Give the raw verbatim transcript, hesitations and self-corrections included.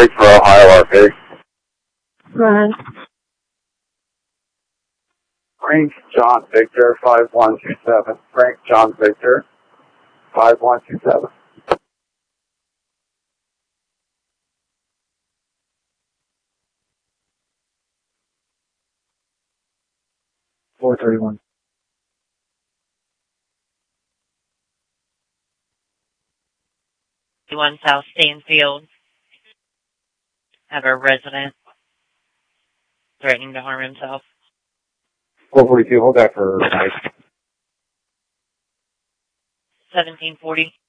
traffic for Ohio R P. Go ahead. Frank John Victor, five one two seven. Frank John Victor, five one two seven. four thirty-one. One South Stanfield. Have a resident threatening to harm himself. four forty-two, hold that for Mike. seventeen forty.